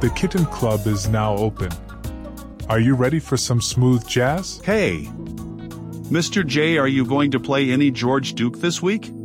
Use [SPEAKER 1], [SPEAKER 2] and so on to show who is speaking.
[SPEAKER 1] The Kitten Club is now open. Are you ready for some smooth jazz?
[SPEAKER 2] Hey! Mr. J, are you going to play any George Duke this week?